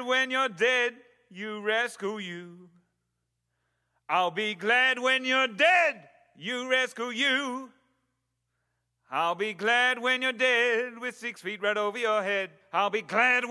when you're dead, you rascal you. I'll be glad when you're dead, you rascal you. I'll be glad when you're dead with 6 feet right over your head. I'll be glad